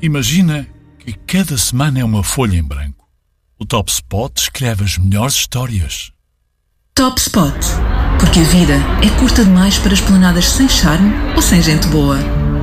Imagina que cada semana é uma folha em branco. O Top Spot escreve as melhores histórias. Top Spot. Porque a vida é curta demais para esplanadas sem charme ou sem gente boa.